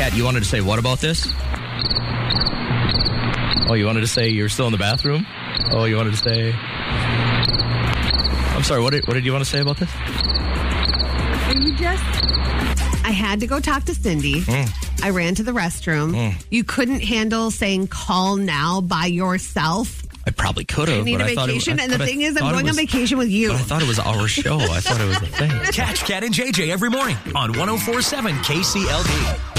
Kat, you wanted to say what about this? Oh, you wanted to say you're still in the bathroom? Oh, you wanted to say... I'm sorry, what did you want to say about this? I had to go talk to Cindy. I ran to the restroom. You couldn't handle saying call now by yourself. I probably could have. I need a vacation, and the thing is, I'm going on vacation with you. But I thought it was our show. I thought it was a thing. Catch Kat and JJ every morning on 104.7 KCLD.